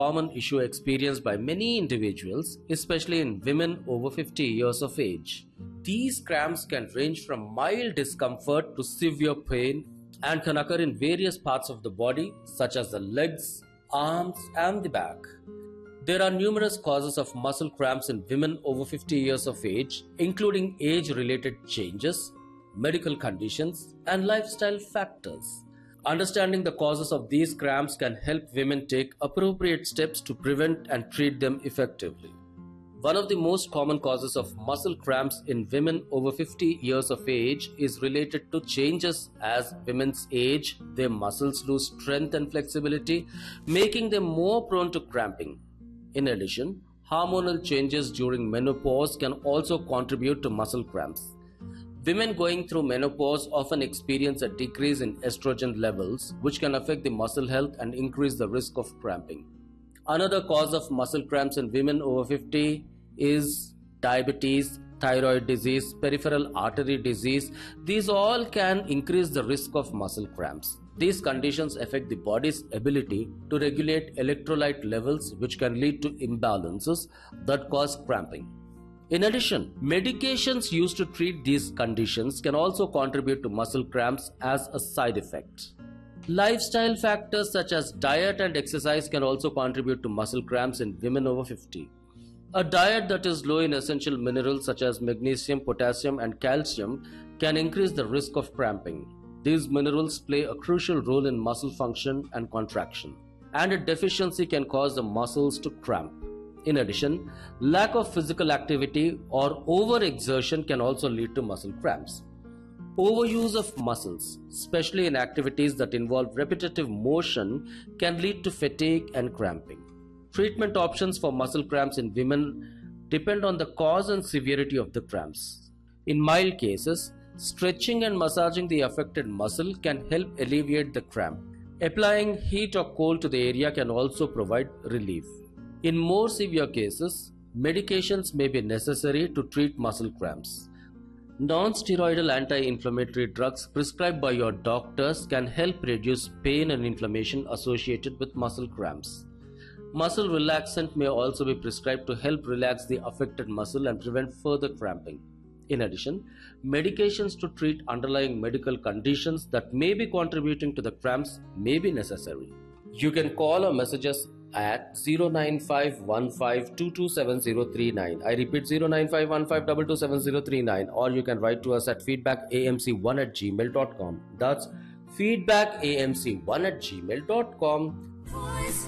common issue experienced by many individuals, especially in women over 50 years of age. These cramps can range from mild discomfort to severe pain and can occur in various parts of the body, such as the legs, arms, and the back. There are numerous causes of muscle cramps in women over 50 years of age, including age-related changes, medical conditions, and lifestyle factors. Understanding the causes of these cramps can help women take appropriate steps to prevent and treat them effectively. One of the most common causes of muscle cramps in women over 50 years of age is related to changes as women's age. Their muscles lose strength and flexibility, making them more prone to cramping. In addition, hormonal changes during menopause can also contribute to muscle cramps. Women going through menopause often experience a decrease in estrogen levels, which can affect the muscle health and increase the risk of cramping. Another cause of muscle cramps in women over 50 is diabetes, thyroid disease, peripheral artery disease. These all can increase the risk of muscle cramps. These conditions affect the body's ability to regulate electrolyte levels, which can lead to imbalances that cause cramping. In addition, medications used to treat these conditions can also contribute to muscle cramps as a side effect. Lifestyle factors such as diet and exercise can also contribute to muscle cramps in women over 50. A diet that is low in essential minerals such as magnesium, potassium, and calcium can increase the risk of cramping. These minerals play a crucial role in muscle function and contraction, and a deficiency can cause the muscles to cramp. In addition, lack of physical activity or overexertion can also lead to muscle cramps. Overuse of muscles, especially in activities that involve repetitive motion, can lead to fatigue and cramping. Treatment options for muscle cramps in women depend on the cause and severity of the cramps. In mild cases, stretching and massaging the affected muscle can help alleviate the cramp. Applying heat or cold to the area can also provide relief. In more severe cases, medications may be necessary to treat muscle cramps. Non-steroidal anti-inflammatory drugs prescribed by your doctors can help reduce pain and inflammation associated with muscle cramps. Muscle relaxant may also be prescribed to help relax the affected muscle and prevent further cramping. In addition, medications to treat underlying medical conditions that may be contributing to the cramps may be necessary. You can call or message us at 09515227039. I repeat, 09515227039, or you can write to us at feedbackamc1@gmail.com. That's feedbackamc1@gmail.com. Voice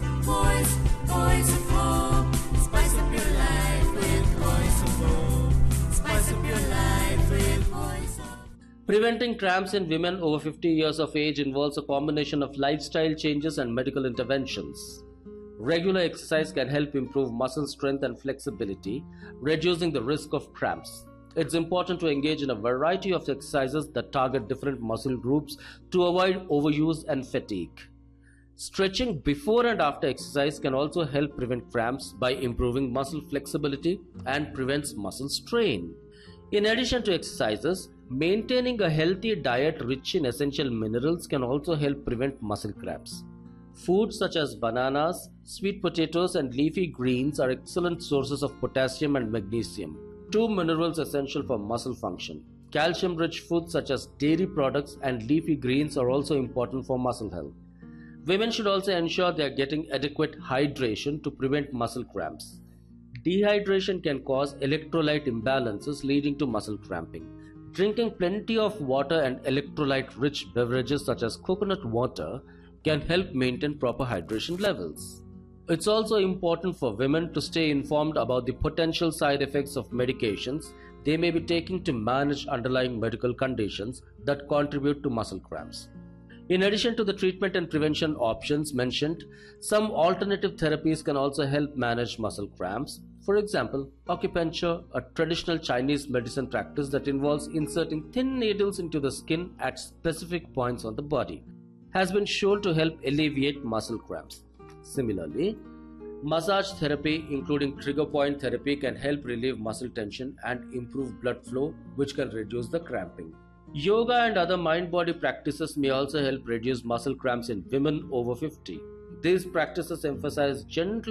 of Hope. Spice up your life with Voice of Hope. Spice up your life with Voice of Hope. Preventing cramps in women over 50 years of age involves a combination of lifestyle changes and medical interventions. Regular exercise can help improve muscle strength and flexibility, reducing the risk of cramps. It's important to engage in a variety of exercises that target different muscle groups to avoid overuse and fatigue. Stretching before and after exercise can also help prevent cramps by improving muscle flexibility and prevents muscle strain. In addition to exercises, maintaining a healthy diet rich in essential minerals can also help prevent muscle cramps. Foods such as bananas, sweet potatoes, and leafy greens are excellent sources of potassium and magnesium, two minerals essential for muscle function. Calcium-rich foods such as dairy products and leafy greens are also important for muscle health. Women should also ensure they are getting adequate hydration to prevent muscle cramps. Dehydration can cause electrolyte imbalances leading to muscle cramping. Drinking plenty of water and electrolyte-rich beverages such as coconut water can help maintain proper hydration levels. It's also important for women to stay informed about the potential side effects of medications they may be taking to manage underlying medical conditions that contribute to muscle cramps. In addition to the treatment and prevention options mentioned, some alternative therapies can also help manage muscle cramps. For example, acupuncture, a traditional Chinese medicine practice that involves inserting thin needles into the skin at specific points on the body, has been shown to help alleviate muscle cramps. Similarly, massage therapy, including trigger point therapy, can help relieve muscle tension and improve blood flow, which can reduce the cramping. Yoga and other mind-body practices may also help reduce muscle cramps in women over 50. These practices emphasize gentle